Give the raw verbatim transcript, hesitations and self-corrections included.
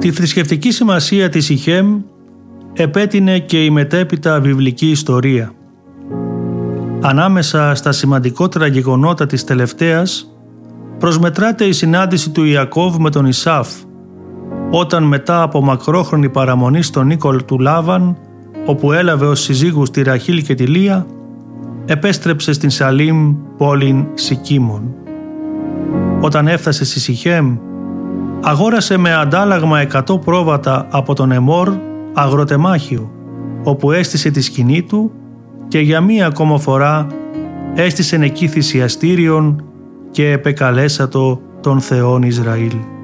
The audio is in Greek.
Τη θρησκευτική σημασία της Σιχέμ επέτεινε και η μετέπειτα βιβλική ιστορία. Ανάμεσα στα σημαντικότερα γεγονότα της τελευταίας προσμετράται η συνάντηση του Ιακώβ με τον Ισάφ, όταν μετά από μακρόχρονη παραμονή στον οίκο του Λάβαν, όπου έλαβε ως συζύγους τη Ραχήλ και τη Λία, επέστρεψε στην Σαλήμ πόλην Σικίμων. Όταν έφτασε στη Σιχέμ, αγόρασε με αντάλλαγμα εκατό πρόβατα από τον Εμόρ αγροτεμάχιο, όπου έστησε τη σκηνή του και για μία ακόμα φορά έστησε εκεί θυσιαστήριον και επεκαλέσατο τον Θεόν Ισραήλ.